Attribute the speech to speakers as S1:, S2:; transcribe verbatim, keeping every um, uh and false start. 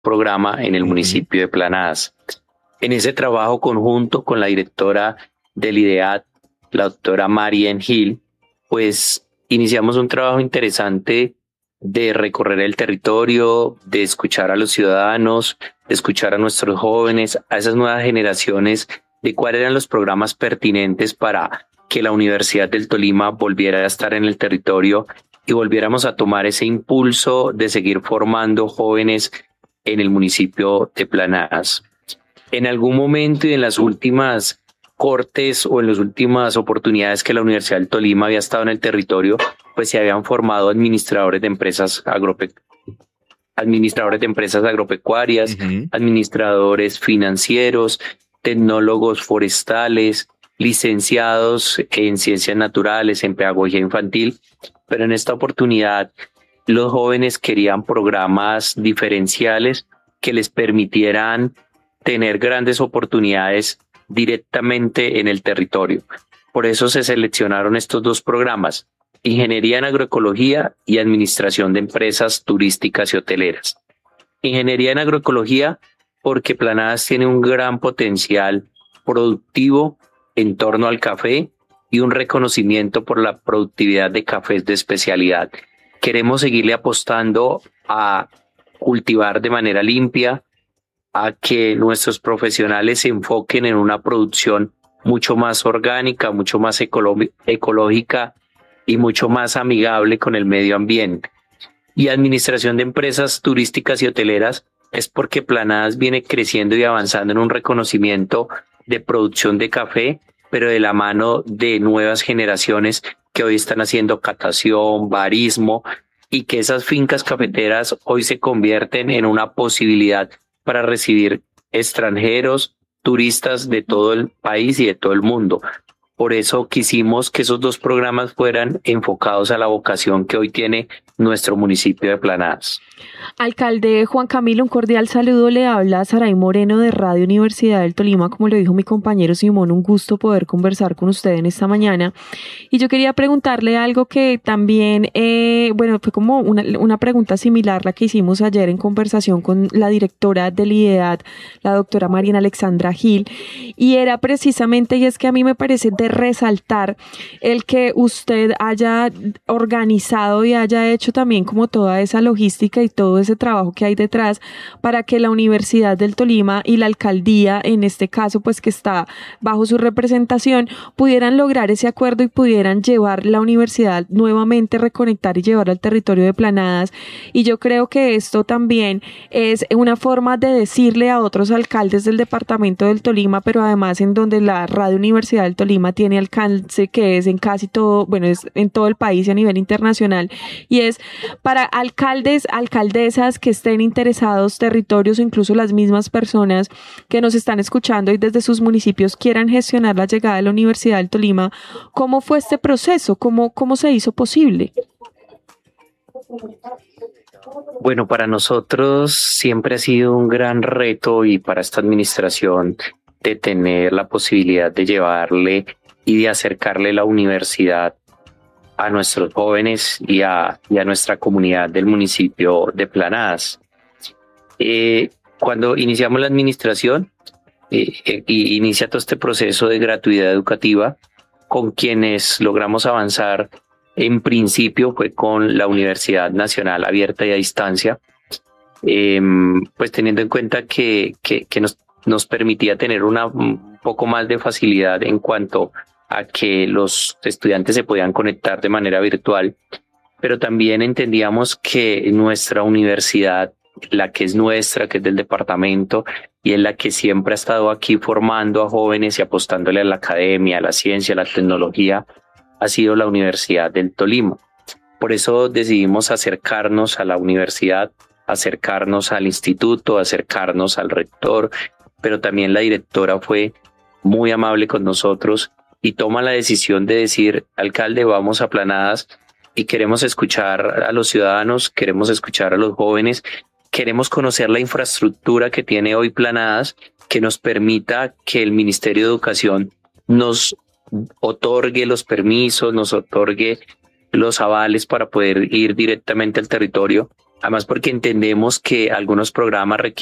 S1: programa en el
S2: Uh-huh.
S1: municipio de Planadas. En ese trabajo conjunto con la directora del IDEAT, la doctora Marian Hill, pues iniciamos un trabajo interesante de recorrer el territorio, de escuchar a los ciudadanos, de escuchar a nuestros jóvenes, a esas nuevas generaciones, de cuáles eran los programas pertinentes para que la Universidad del Tolima volviera a estar en el territorio y volviéramos a tomar ese impulso de seguir formando jóvenes en el municipio de Planadas. En algún momento y en las últimas cortes o en las últimas oportunidades que la Universidad del Tolima había estado en el territorio, pues se habían formado administradores de empresas agrope- administradores de empresas agropecuarias,
S2: Uh-huh.
S1: administradores financieros, tecnólogos forestales, licenciados en ciencias naturales, en pedagogía infantil, pero en esta oportunidad los jóvenes querían programas diferenciales que les permitieran tener grandes oportunidades directamente en el territorio. Por eso se seleccionaron estos dos programas, Ingeniería en Agroecología y Administración de Empresas Turísticas y Hoteleras. Ingeniería en Agroecología porque Planadas tiene un gran potencial productivo en torno al café y un reconocimiento por la productividad de cafés de especialidad. Queremos seguirle apostando a cultivar de manera limpia, a que nuestros profesionales se enfoquen en una producción mucho más orgánica, mucho más ecolo- ecológica y mucho más amigable con el medio ambiente. Y administración de empresas turísticas y hoteleras es porque Planadas viene creciendo y avanzando en un reconocimiento de producción de café, pero de la mano de nuevas generaciones que hoy están haciendo catación, barismo, y que esas fincas cafeteras hoy se convierten en una posibilidad para recibir extranjeros, turistas de todo el país y de todo el mundo. Por eso quisimos que esos dos programas fueran enfocados a la vocación que hoy tiene nuestro municipio de Planadas.
S3: Alcalde Juan Camilo, un cordial saludo. Le habla Saray Moreno de Radio Universidad del Tolima. Como lo dijo mi compañero Simón, un gusto poder conversar con usted en esta mañana. Y yo quería preguntarle algo que también, eh, bueno, fue como una, una pregunta similar la que hicimos ayer en conversación con la directora del IDEAT, la doctora Mariana Alexandra Gil, y era precisamente, y es que a mí me parece de resaltar el que usted haya organizado y haya hecho también como toda esa logística y todo ese trabajo que hay detrás para que la Universidad del Tolima y la alcaldía, en este caso, pues que está bajo su representación, pudieran lograr ese acuerdo y pudieran llevar la universidad nuevamente, reconectar y llevar al territorio de Planadas. Y yo creo que esto también es una forma de decirle a otros alcaldes del departamento del Tolima, pero además en donde la Radio Universidad del Tolima tiene alcance, que es en casi todo, bueno, es en todo el país y a nivel internacional, y es para alcaldes, alcaldesas que estén interesados, territorios o incluso las mismas personas que nos están escuchando y desde sus municipios quieran gestionar la llegada de la Universidad del Tolima. ¿Cómo fue este proceso? ¿Cómo, cómo se hizo posible?
S1: Bueno, para nosotros siempre ha sido un gran reto y para esta administración de tener la posibilidad de llevarle y de acercarle la universidad a nuestros jóvenes y a, y a nuestra comunidad del municipio de Planadas. Eh, cuando iniciamos la administración, eh, eh, y inicia todo este proceso de gratuidad educativa, con quienes logramos avanzar en principio fue con la Universidad Nacional Abierta y a Distancia, eh, pues teniendo en cuenta que, que, que nos, nos permitía tener una, un poco más de facilidad en cuanto a que los estudiantes se podían conectar de manera virtual, pero también entendíamos que nuestra universidad, la que es nuestra, que es del departamento, y es la que siempre ha estado aquí formando a jóvenes y apostándole a la academia, a la ciencia, a la tecnología, ha sido la Universidad del Tolima. Por eso decidimos acercarnos a la universidad, acercarnos al instituto, acercarnos al rector, pero también la directora fue muy amable con nosotros y toma la decisión de decir, alcalde, vamos a Planadas y queremos escuchar a los ciudadanos, queremos escuchar a los jóvenes, queremos conocer la infraestructura que tiene hoy Planadas, que nos permita que el Ministerio de Educación nos otorgue los permisos, nos otorgue los avales para poder ir directamente al territorio Además porque entendemos que algunos programas requieren